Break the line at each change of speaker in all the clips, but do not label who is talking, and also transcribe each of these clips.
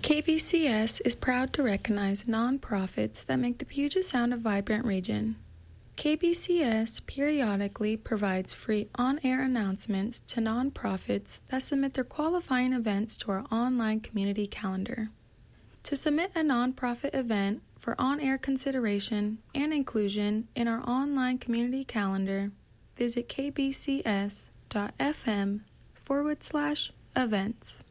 KBCS is proud to recognize nonprofits that make the Puget Sound a vibrant region. KBCS periodically provides free on-air announcements to nonprofits that submit their qualifying events to our online community calendar. To submit a nonprofit event for on-air consideration and inclusion in our online community calendar, visit kbcs.fm/events.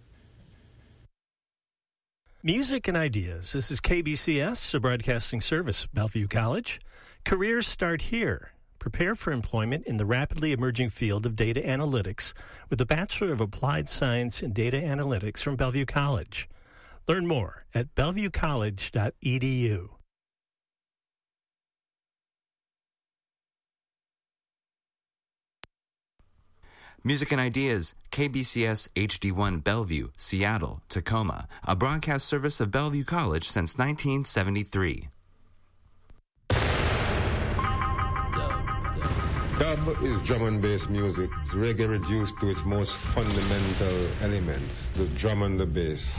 Music and Ideas. This is KBCS, a broadcasting service of Bellevue College. Careers start here. Prepare for employment in the rapidly emerging field of data analytics with a Bachelor of Applied Science in Data Analytics from Bellevue College. Learn more at bellevuecollege.edu.
Music and Ideas, KBCS HD1 Bellevue, Seattle, Tacoma, a broadcast service of Bellevue College since 1973.
Dub is drum and bass music. It's reggae reduced to its most fundamental elements, the drum and the bass.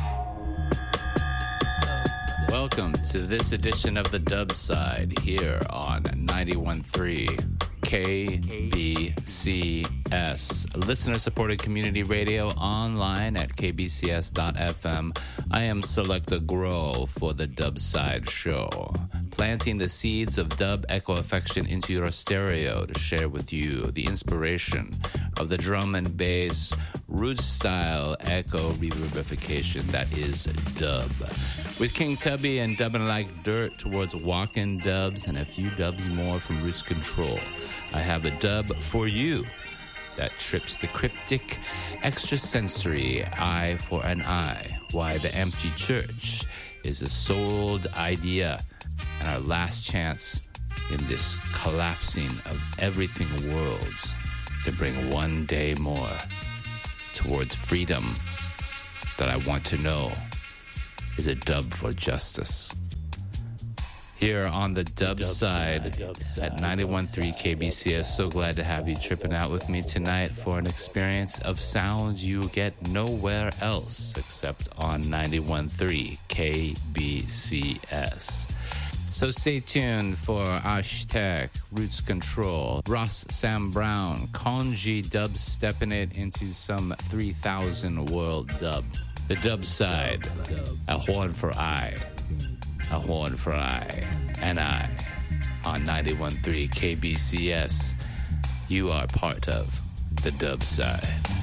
Welcome to this edition of the Dub Side here on 91.3 KBCS, listener-supported community radio online at kbcs.fm. I am Selecta Grow for the Dub Side show, planting the seeds of dub echo affection into your stereo to share with you the inspiration of the drum and bass roots-style echo reverbification that is dub. With King Tubby and Dubbin' Like Dirt towards Walkin' Dubs and a few dubs more from Roots Control, I have a dub for you that trips the cryptic, extrasensory eye for an eye. Why the empty church is a sold idea and our last chance in this collapsing of everything worlds to bring one day more towards freedom that I want to know is a dub for justice. Here on the dub side at 91.3 KBCS. So glad to have you tripping out with me tonight for an experience of sound you get nowhere else except on 91.3 KBCS. So stay tuned for Hashtag Roots Control, Ross Sam Brown, Konji dub stepping it into some 3,000 world dub. The dub side, a horn for I. A horn for I, and I, on 91.3 KBCS. You are part of the dub side.